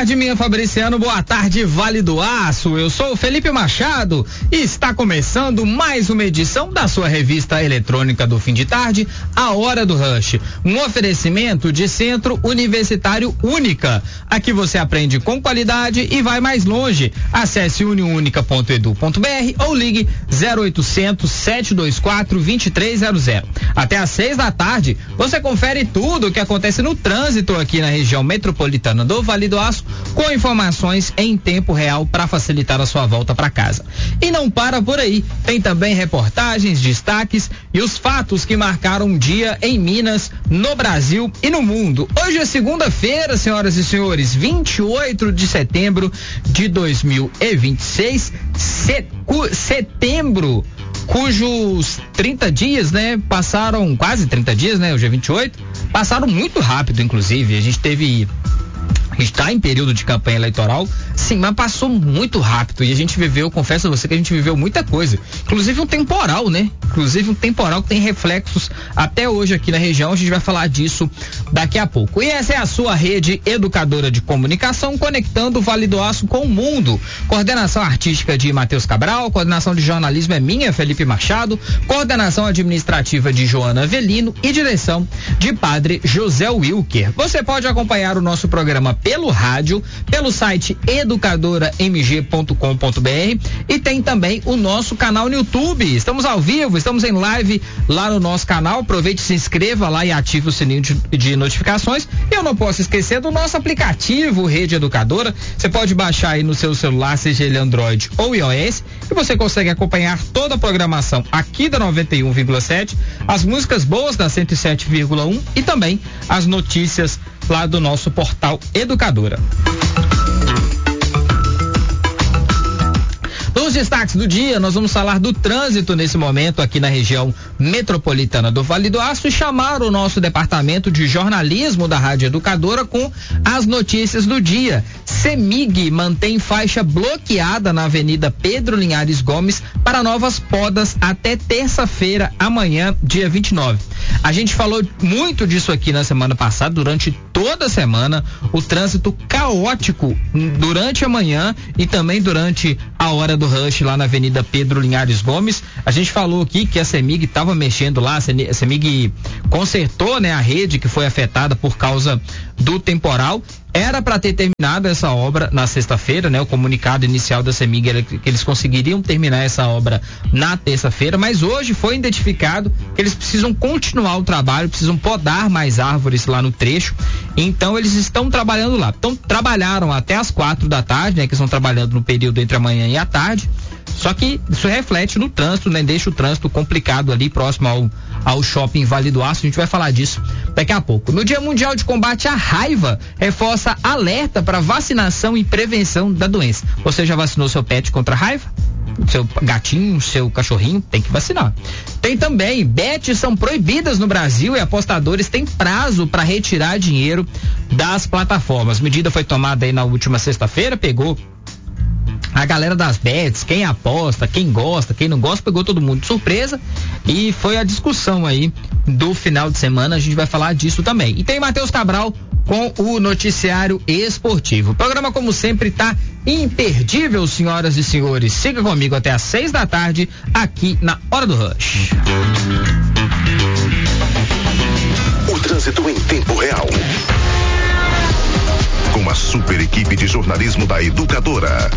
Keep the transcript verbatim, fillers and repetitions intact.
tarde, minha Fabriciano, boa tarde, Vale do Aço. Eu sou o Felipe Machado e está começando mais uma edição da sua revista eletrônica do fim de tarde, A Hora do Rush. Um oferecimento de Centro Universitário Única. Aqui você aprende com qualidade e vai mais longe. Acesse uniunica ponto edu ponto br ou ligue zero oitocentos, sete dois quatro, dois três zero zero. Até às seis da tarde, você confere tudo o que acontece no trânsito aqui na região metropolitana do Vale do Aço, com informações em tempo real para facilitar a sua volta para casa. E não para por aí, tem também reportagens, destaques e os fatos que marcaram um dia em Minas, no Brasil e no mundo. Hoje é segunda-feira, senhoras e senhores, vinte e oito de setembro de dois mil e vinte e seis, se, cu, setembro, cujos trinta dias, né, passaram, quase trinta dias, né, hoje é vinte e oito, passaram muito rápido, inclusive. A gente teve está em período de campanha eleitoral, sim, mas passou muito rápido e a gente viveu, confesso a você que a gente viveu muita coisa, inclusive um temporal, né? Inclusive um temporal que tem reflexos até hoje aqui na região. A gente vai falar disso daqui a pouco. E essa é a sua rede educadora de comunicação, conectando o Vale do Aço com o mundo. Coordenação artística de Matheus Cabral, coordenação de jornalismo é minha, Felipe Machado, coordenação administrativa de Joana Avelino e direção de Padre José Wilker. Você pode acompanhar o nosso programa pelo rádio, pelo site educadora m g ponto com ponto b r e tem também o nosso canal no YouTube. Estamos ao vivo, estamos em live lá no nosso canal. Aproveite, se inscreva lá e ative o sininho de, de notificações. Eu não posso esquecer do nosso aplicativo Rede Educadora. Você pode baixar aí no seu celular, seja ele Android ou iOS, e você consegue acompanhar toda a programação aqui da noventa e um vírgula sete, as músicas boas da cento e sete vírgula um e também as notícias lá do nosso portal Educadora. Nos destaques do dia, nós vamos falar do trânsito nesse momento aqui na região metropolitana do Vale do Aço e chamar o nosso departamento de jornalismo da Rádio Educadora com as notícias do dia. CEMIG mantém faixa bloqueada na Avenida Pedro Linhares Gomes para novas podas até terça-feira, amanhã, dia vinte e nove. A gente falou muito disso aqui na semana passada, durante toda a semana, o trânsito caótico durante a manhã e também durante a hora do rush lá na Avenida Pedro Linhares Gomes. A gente falou aqui que a CEMIG estava mexendo lá, a CEMIG consertou, né, a rede que foi afetada por causa do temporal. Era para ter terminado essa obra na sexta-feira, né? O comunicado inicial da CEMIG era que eles conseguiriam terminar essa obra na terça-feira, mas hoje foi identificado que eles precisam continuar o trabalho, precisam podar mais árvores lá no trecho. Então eles estão trabalhando lá. Então trabalharam até as quatro da tarde, né? Que estão trabalhando no período entre a manhã e a tarde. Só que isso reflete no trânsito, né? Deixa o trânsito complicado ali próximo ao, ao shopping Vale do Aço. A gente vai falar disso daqui a pouco. No Dia Mundial de Combate à Raiva, reforça alerta para vacinação e prevenção da doença. Você já vacinou seu pet contra a raiva? Seu gatinho, seu cachorrinho, tem que vacinar. Tem também, bets são proibidas no Brasil e apostadores têm prazo para retirar dinheiro das plataformas. Medida foi tomada aí na última sexta-feira, pegou a galera das bets, quem aposta, quem gosta, quem não gosta, pegou todo mundo de surpresa e foi a discussão aí do final de semana. A gente vai falar disso também. E tem Matheus Cabral com o noticiário esportivo. O programa, como sempre, tá imperdível, senhoras e senhores. Siga comigo até às seis da tarde aqui na Hora do Rush. O trânsito em tempo real. Com a super equipe de jornalismo da Educadora.